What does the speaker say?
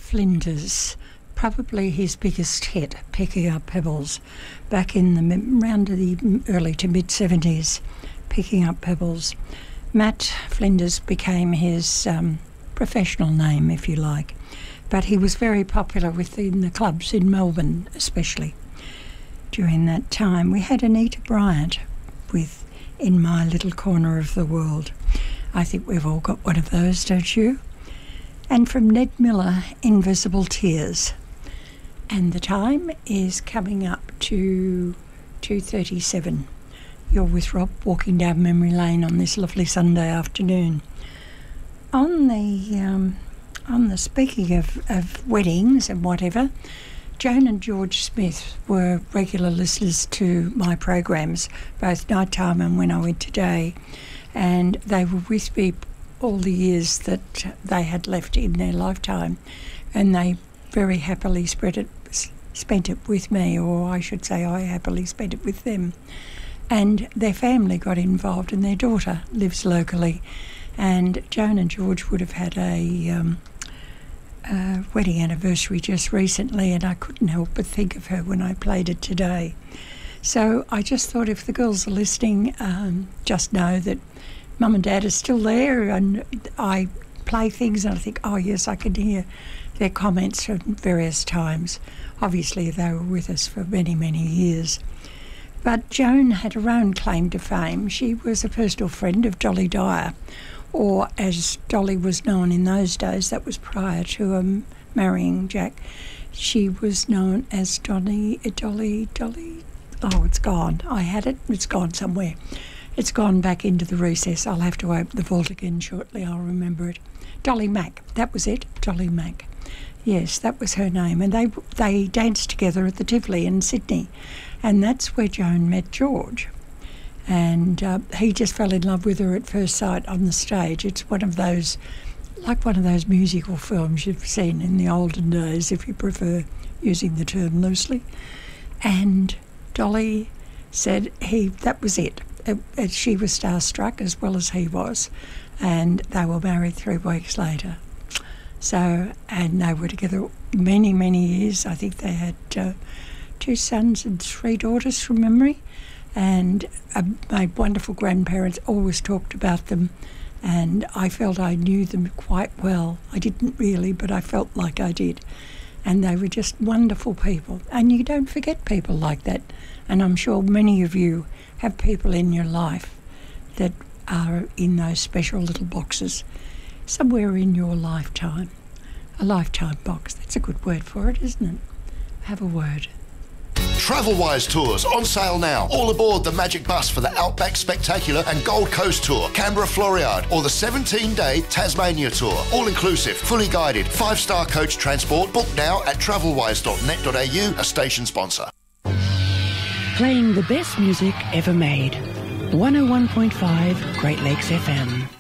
Flinders, probably his biggest hit, Picking Up Pebbles, back in around the early to mid-70s, Picking Up Pebbles. Matt Flinders became his professional name, if you like, but he was very popular within the clubs in Melbourne, especially during that time. We had Anita Bryant with In My Little Corner of the World. I think we've all got one of those, don't you? And from Ned Miller, Invisible Tears. And the time is coming up to 2:37. You're with Rob, walking down memory lane on this lovely Sunday afternoon. On the speaking of weddings and whatever, Joan and George Smith were regular listeners to my programs, both nighttime and when I went today, and they were with me all the years that they had left in their lifetime, and they very happily spent it with me, or I should say I happily spent it with them. And their family got involved, and their daughter lives locally, and Joan and George would have had a wedding anniversary just recently, and I couldn't help but think of her when I played it today. So I just thought, if the girls are listening, just know that Mum and Dad are still there, and I play things and I think, oh yes, I can hear their comments from various times. Obviously they were with us for many, many years. But Joan had her own claim to fame. She was a personal friend of Dolly Dyer, or as Dolly was known in those days, that was prior to marrying Jack. She was known as Dolly. Oh, it's gone. I had it. It's gone somewhere. It's gone back into the recess. I'll have to open the vault again shortly. I'll remember it. Dolly Mack. That was it. Dolly Mack. Yes, that was her name. And they danced together at the Tivoli in Sydney. And that's where Joan met George. And he just fell in love with her at first sight on the stage. It's one of those musical films you've seen in the olden days, if you prefer using the term loosely. And Dolly said that was it. She was starstruck as well as he was. And they were married 3 weeks later. So, and they were together many, many years. I think they had 2 sons and 3 daughters from memory, and my wonderful grandparents always talked about them, and I felt I knew them quite well. I didn't really, but I felt like I did, and they were just wonderful people, and you don't forget people like that, and I'm sure many of you have people in your life that are in those special little boxes somewhere in your lifetime. A lifetime box, that's a good word for it, isn't it? Have a word. Travelwise Tours on sale now. All aboard the Magic Bus for the Outback Spectacular and Gold Coast Tour, Canberra Floriade, or the 17-day Tasmania Tour. All inclusive, fully guided, 5-star coach transport. Book now at travelwise.net.au, a station sponsor. Playing the best music ever made. 101.5 Great Lakes FM.